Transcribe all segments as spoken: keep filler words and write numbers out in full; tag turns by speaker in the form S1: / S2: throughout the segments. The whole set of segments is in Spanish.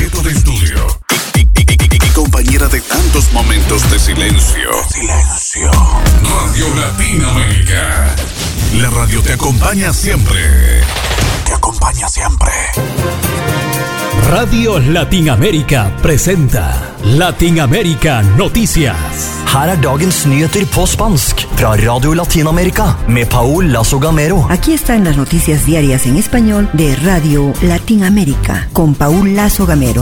S1: secreto de estudio y, y, y, y, y compañera de tantos momentos de silencio. Silencio. Radio Latinoamérica. La radio te acompaña siempre. Te acompaña siempre.
S2: Radio Latinoamérica presenta Latinoamérica Noticias.
S3: Her er dagens nyheter på spansk fra Radio Latinoamérica med Paul Lazo Gamero.
S4: Aquí están las noticias diarias en español de Radio Latinoamérica con Paul Lazo Gamero.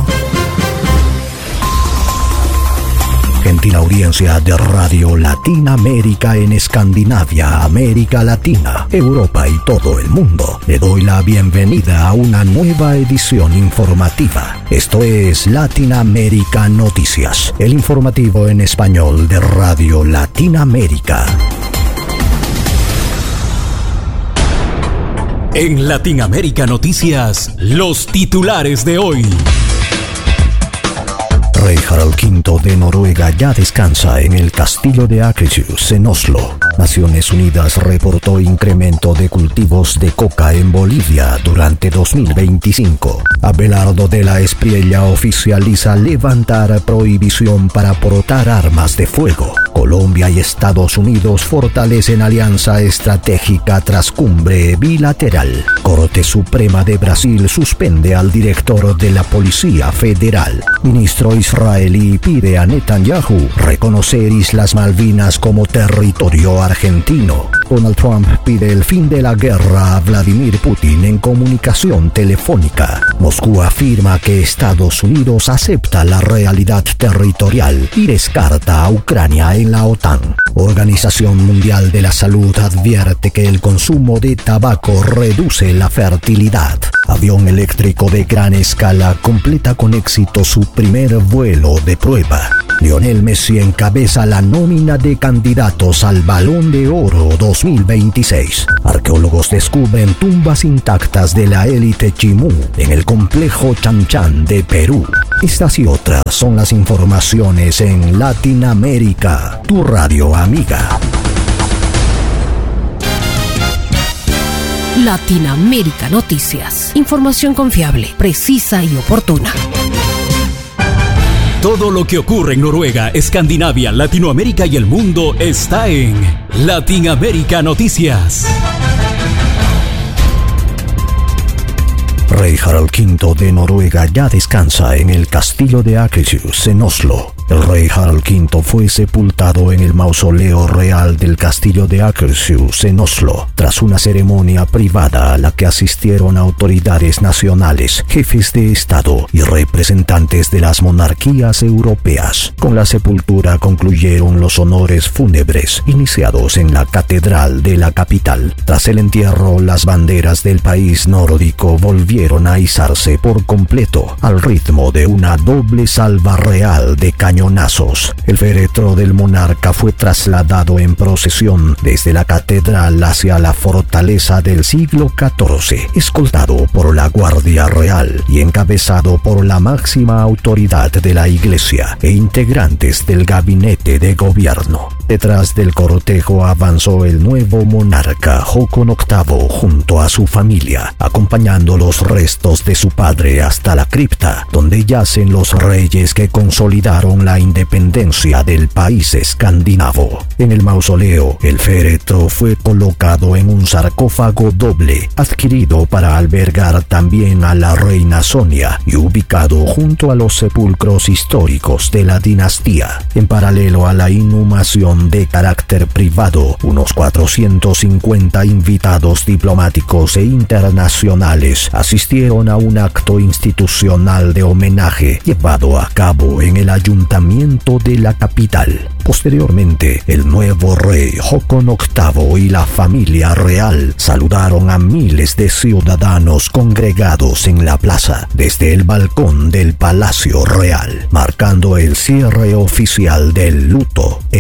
S5: Gentil audiencia de Radio Latinoamérica en Escandinavia, América Latina, Europa y todo el mundo. Le doy la bienvenida a una nueva edición informativa. Esto es Latinoamérica Noticias, el informativo en español de Radio Latinoamérica.
S2: En Latinoamérica Noticias, los titulares de hoy.
S5: Rey Harald quinto de Noruega ya descansa en el castillo de Akershus en Oslo. Naciones Unidas reportó incremento de cultivos de coca en Bolivia durante dos mil veinticinco. Abelardo de la Espriella oficializa levantar prohibición para portar armas de fuego. Colombia y Estados Unidos fortalecen alianza estratégica tras cumbre bilateral. Corte Suprema de Brasil suspende al director de la Policía Federal. Ministro israelí pide a Netanyahu reconocer Islas Malvinas como territorio argentino. Donald Trump pide el fin de la guerra a Vladimir Putin en comunicación telefónica. Moscú afirma que Estados Unidos acepta la realidad territorial y descarta a Ucrania en la OTAN. Organización Mundial de la Salud advierte que el consumo de tabaco reduce la fertilidad. Avión eléctrico de gran escala completa con éxito su primer vuelo de prueba. Lionel Messi encabeza la nómina de candidatos al Balón de Oro dos mil veintiséis. Arqueólogos descubren tumbas intactas de la élite Chimú en el complejo Chan Chan de Perú. Estas y otras son las informaciones en Latinoamérica, tu radio amiga.
S6: Latinoamérica Noticias. Información confiable, precisa y oportuna.
S2: Todo lo que ocurre en Noruega, Escandinavia, Latinoamérica y el mundo está en Latinoamérica Noticias.
S5: Rey Harald quinto de Noruega ya descansa en el castillo de Akershus en Oslo. El rey Harald quinto fue sepultado en el mausoleo real del castillo de Akershus en Oslo, tras una ceremonia privada a la que asistieron autoridades nacionales, jefes de Estado y representantes de las monarquías europeas. Con la sepultura concluyeron los honores fúnebres iniciados en la catedral de la capital. Tras el entierro, las banderas del país nórdico volvieron a izarse por completo al ritmo de una doble salva real de cañonazos. El féretro del monarca fue trasladado en procesión desde la catedral hacia la fortaleza del siglo catorce, escoltado por la Guardia Real y encabezado por la máxima autoridad de la Iglesia e integrantes del gabinete de gobierno. Detrás del cortejo avanzó el nuevo monarca Håkon octavo junto a su familia, acompañando los restos de su padre hasta la cripta, donde yacen los reyes que consolidaron la independencia del país escandinavo. En el mausoleo, el féretro fue colocado en un sarcófago doble, adquirido para albergar también a la reina Sonia y ubicado junto a los sepulcros históricos de la dinastía. En paralelo a la inhumación de carácter privado, unos cuatrocientos cincuenta invitados diplomáticos e internacionales asistieron a un acto institucional de homenaje llevado a cabo en el ayuntamiento de la capital. Posteriormente, el nuevo rey Håkon octavo y la familia real saludaron a miles de ciudadanos congregados en la plaza desde el balcón del Palacio Real, marcando el cierre oficial del luto e iniciando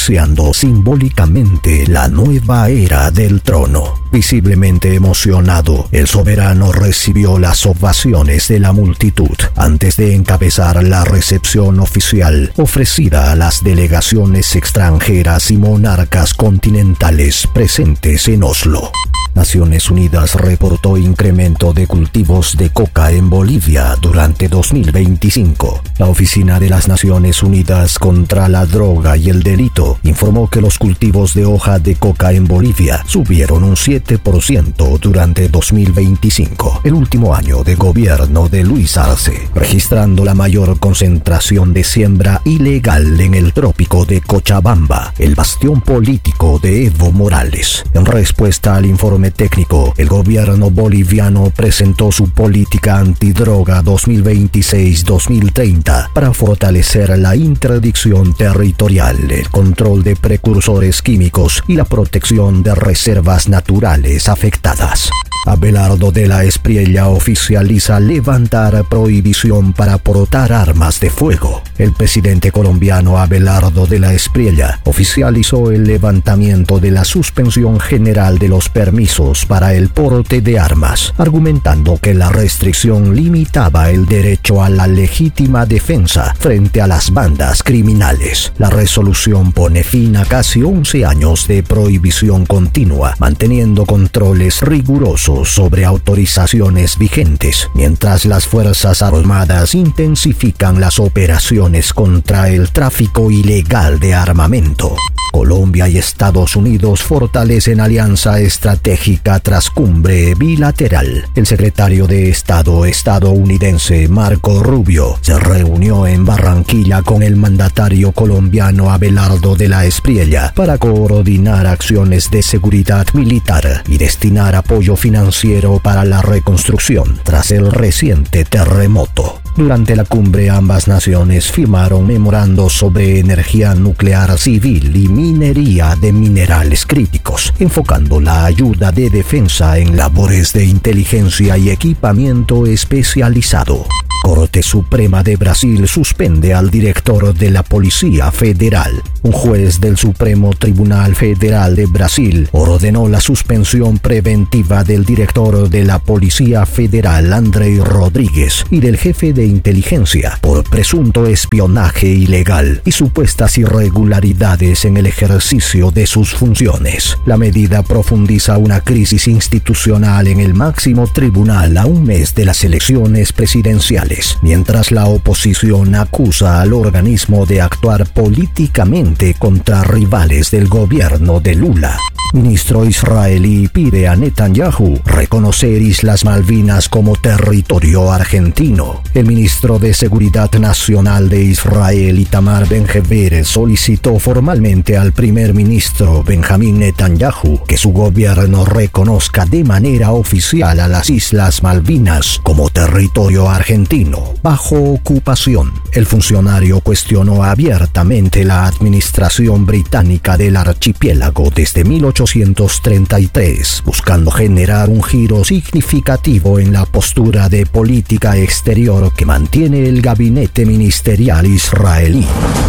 S5: iniciando simbólicamente la nueva era del trono. Visiblemente emocionado, el soberano recibió las ovaciones de la multitud antes de encabezar la recepción oficial ofrecida a las delegaciones extranjeras y monarcas continentales presentes en Oslo. Naciones Unidas reportó incremento de cultivos de coca en Bolivia durante dos mil veinticinco. La Oficina de las Naciones Unidas contra la Droga y el Delito informó que los cultivos de hoja de coca en Bolivia subieron un siete por ciento durante dos mil veinticinco, el último año de gobierno de Luis Arce, registrando la mayor concentración de siembra ilegal en el trópico de Cochabamba, el bastión político de Evo Morales. En respuesta al informe técnico, el gobierno boliviano presentó su política antidroga dos mil veintiséis dos mil treinta para fortalecer la interdicción territorial, el control de precursores químicos y la protección de reservas naturales afectadas. Abelardo de la Espriella oficializa levantar prohibición para portar armas de fuego. El presidente colombiano Abelardo de la Espriella oficializó el levantamiento de la suspensión general de los permisos para el porte de armas, argumentando que la restricción limitaba el derecho a la legítima defensa frente a las bandas criminales. La resolución pone fin a casi once años de prohibición continua, manteniendo controles rigurosos sobre autorizaciones vigentes, mientras las Fuerzas Armadas intensifican las operaciones contra el tráfico ilegal de armamento. Colombia y Estados Unidos fortalecen alianza estratégica tras cumbre bilateral. El secretario de Estado estadounidense Marco Rubio se reunió en Barranquilla con el mandatario colombiano Abelardo de la Espriella para coordinar acciones de seguridad militar y destinar apoyo financiero para la reconstrucción tras el reciente terremoto. Durante la cumbre, ambas naciones firmaron memorandos sobre energía nuclear civil y minería de minerales críticos, enfocando la ayuda de defensa en labores de inteligencia y equipamiento especializado. Corte Suprema de Brasil suspende al director de la Policía Federal. Un juez del Supremo Tribunal Federal de Brasil ordenó la suspensión preventiva del director de la Policía Federal, Andrei Rodríguez, y del jefe de inteligencia por presunto espionaje ilegal y supuestas irregularidades en el ejercicio de sus funciones. La medida profundiza una crisis institucional en el máximo tribunal a un mes de las elecciones presidenciales, mientras la oposición acusa al organismo de actuar políticamente contra rivales del gobierno de Lula. Ministro israelí pide a Netanyahu reconocer Islas Malvinas como territorio argentino. El ministro de Seguridad Nacional de Israel, Itamar Ben-Gvir, solicitó formalmente al primer ministro Benjamín Netanyahu que su gobierno reconozca de manera oficial a las Islas Malvinas como territorio argentino bajo ocupación. El funcionario cuestionó abiertamente la administración británica del archipiélago desde mil ochocientos treinta y tres, buscando generar un giro significativo en la postura de política exterior que mantiene el gabinete ministerial israelí.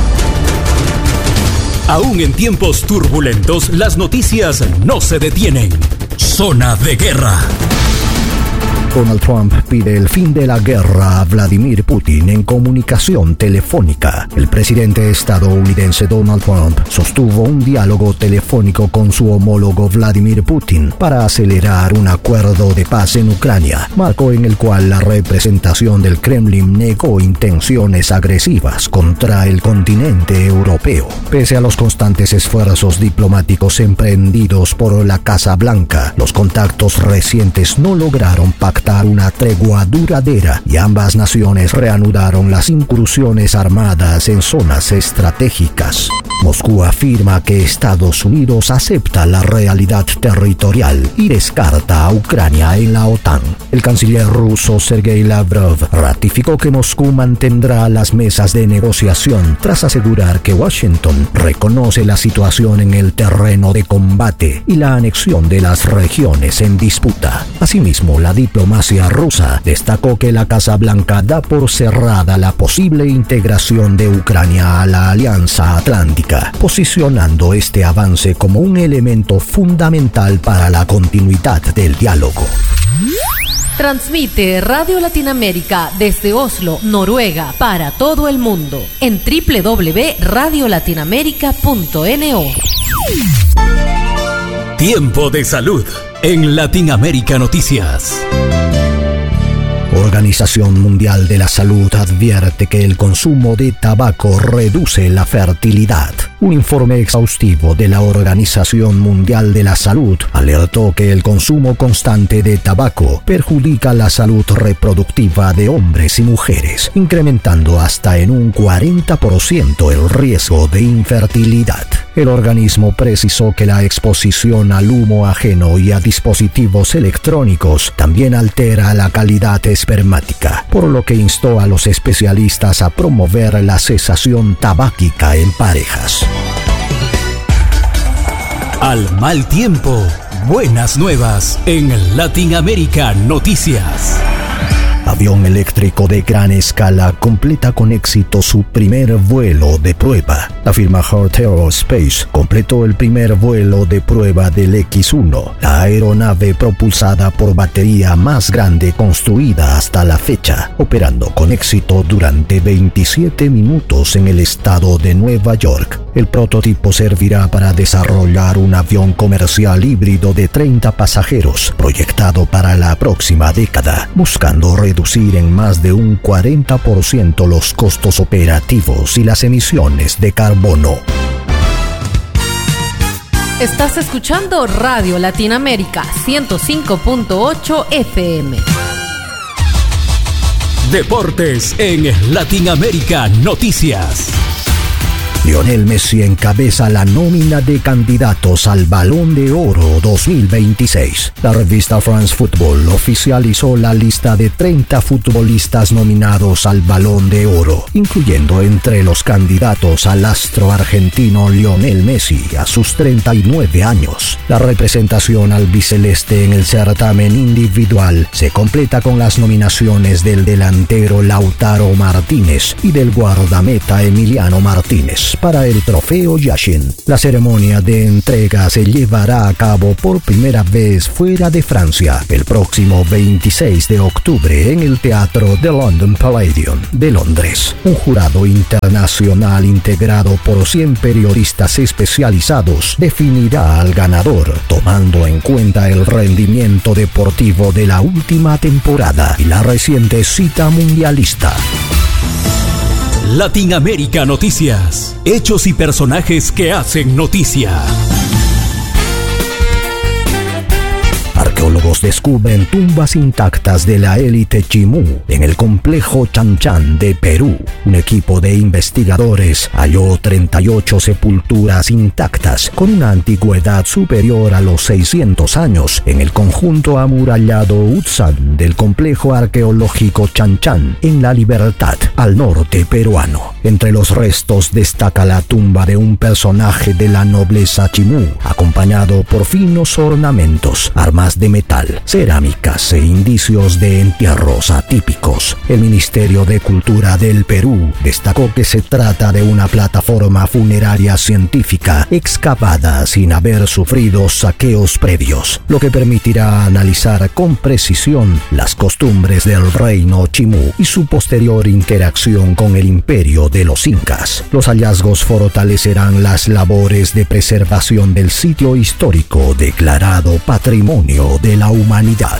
S2: Aún en tiempos turbulentos, las noticias no se detienen. Zona de guerra.
S5: Donald Trump pide el fin de la guerra a Vladimir Putin en comunicación telefónica. El presidente estadounidense Donald Trump sostuvo un diálogo telefónico con su homólogo Vladimir Putin para acelerar un acuerdo de paz en Ucrania, marco en el cual la representación del Kremlin negó intenciones agresivas contra el continente europeo. Pese a los constantes esfuerzos diplomáticos emprendidos por la Casa Blanca, los contactos recientes no lograron pactar una tregua duradera y ambas naciones reanudaron las incursiones armadas en zonas estratégicas. Moscú afirma que Estados Unidos acepta la realidad territorial y descarta a Ucrania en la OTAN. El canciller ruso Sergei Lavrov ratificó que Moscú mantendrá las mesas de negociación tras asegurar que Washington reconoce la situación en el terreno de combate y la anexión de las regiones en disputa. Asimismo, la diplomacia diplomacia rusa, destacó que la Casa Blanca da por cerrada la posible integración de Ucrania a la Alianza Atlántica, posicionando este avance como un elemento fundamental para la continuidad del diálogo.
S6: Transmite Radio Latinoamérica desde Oslo, Noruega, para todo el mundo en doble u doble u doble u punto radio latinoamérica punto no.
S2: Tiempo de salud en Latinoamérica Noticias.
S5: Organización Mundial de la Salud advierte que el consumo de tabaco reduce la fertilidad. Un informe exhaustivo de la Organización Mundial de la Salud alertó que el consumo constante de tabaco perjudica la salud reproductiva de hombres y mujeres, incrementando hasta en un cuarenta por ciento el riesgo de infertilidad. El organismo precisó que la exposición al humo ajeno y a dispositivos electrónicos también altera la calidad espermática, por lo que instó a los especialistas a promover la cesación tabáquica en parejas.
S2: Al mal tiempo, buenas nuevas en Latinoamérica Noticias.
S5: Avión eléctrico de gran escala completa con éxito su primer vuelo de prueba. La firma Heart Aerospace completó el primer vuelo de prueba del equis uno, la aeronave propulsada por batería más grande construida hasta la fecha, operando con éxito durante veintisiete minutos en el estado de Nueva York. El prototipo servirá para desarrollar un avión comercial híbrido de treinta pasajeros, proyectado para la próxima década, buscando reducir en más de un cuarenta por ciento los costos operativos y las emisiones de carbono.
S6: Estás escuchando Radio Latinoamérica ciento cinco punto ocho F M.
S2: Deportes en Latinoamérica Noticias.
S5: Lionel Messi encabeza la nómina de candidatos al Balón de Oro dos mil veintiséis. La revista France Football oficializó la lista de treinta futbolistas nominados al Balón de Oro, incluyendo entre los candidatos al astro argentino Lionel Messi a sus treinta y nueve años. La representación albiceleste en el certamen individual se completa con las nominaciones del delantero Lautaro Martínez y del guardameta Emiliano Martínez para el trofeo Yashin. La ceremonia de entrega se llevará a cabo por primera vez fuera de Francia el próximo veintiséis de octubre en el Teatro de London Palladium de Londres. Un jurado internacional integrado por cien periodistas especializados definirá al ganador, tomando en cuenta el rendimiento deportivo de la última temporada y la reciente cita mundialista.
S2: Latinoamérica Noticias. Hechos y personajes que hacen noticia.
S5: Arqueólogos descubren tumbas intactas de la élite Chimú en el complejo Chan Chan de Perú. Un equipo de investigadores halló treinta y ocho sepulturas intactas con una antigüedad superior a los seiscientos años en el conjunto amurallado Utzan del complejo arqueológico Chan Chan en La Libertad, al norte peruano. Entre los restos destaca la tumba de un personaje de la nobleza Chimú, acompañado por finos ornamentos, armas de metal, cerámicas e indicios de entierros atípicos. El Ministerio de Cultura del Perú destacó que se trata de una plataforma funeraria científica excavada sin haber sufrido saqueos previos, lo que permitirá analizar con precisión las costumbres del reino Chimú y su posterior interacción con el imperio de los incas. Los hallazgos fortalecerán las labores de preservación del sitio histórico declarado Patrimonio de la Humanidad.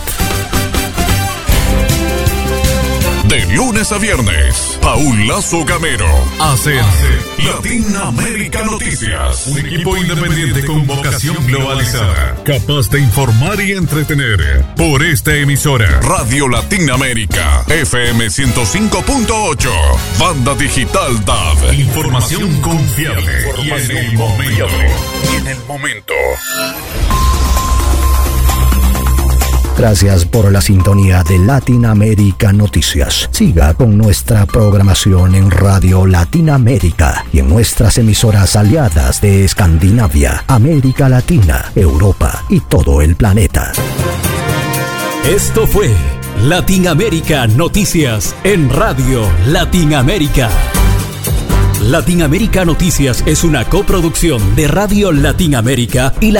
S1: De lunes a viernes, Paul Lazo Gamero hace Latinoamérica Noticias. Un equipo independiente con vocación globalizada, capaz de informar y entretener. Por esta emisora, Radio Latinoamérica, F M ciento cinco punto ocho, Banda Digital D A B. Información confiable y en el momento. Y en el momento.
S5: Gracias por la sintonía de Latinoamérica Noticias. Siga con nuestra programación en Radio Latinoamérica y en nuestras emisoras aliadas de Escandinavia, América Latina, Europa y todo el planeta.
S2: Esto fue Latinoamérica Noticias en Radio Latinoamérica. Latinoamérica Noticias es una coproducción de Radio Latinoamérica y la